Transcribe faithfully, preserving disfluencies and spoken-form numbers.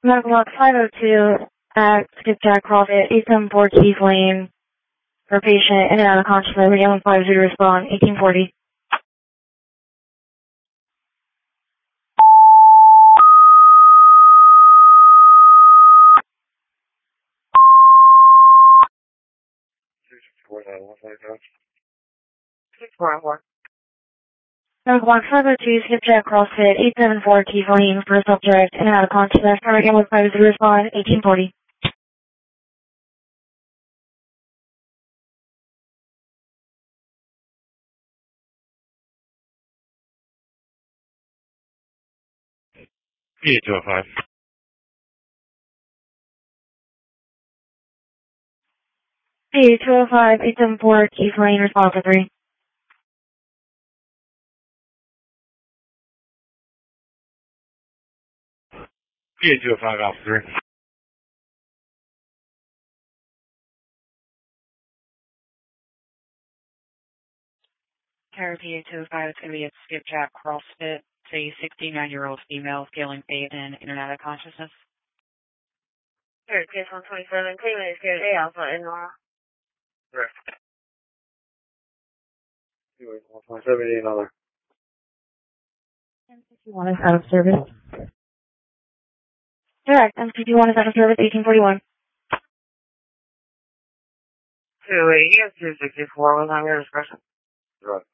Medical Log five oh two at Skipjack Profit, eight seven four Keith Lane, for patient in and out of consciousness, one five zero respond, eighteen forty. Medical Log five oh two, Skipjack CrossFit, eight seven four Keith Lane, for subject in and out of consciousness, one five zero respond, eighteen forty. P two oh five. P two oh five, eight seven four Keith Lane, respond for three. P two oh five Alpha three. Tara P two oh five, it's going to be at Skipjack CrossFit. It's a sixty-nine-year-old female feeling faith in internet of consciousness. Here, case one twenty-seven, Cleveland is here, A Alpha and Nora. Correct. one twenty-seven, another. M fifty-one is out of service. Correct, M fifty-one is out of service, eighteen forty-one. two eighty, two sixty-four, was on your discretion. Right.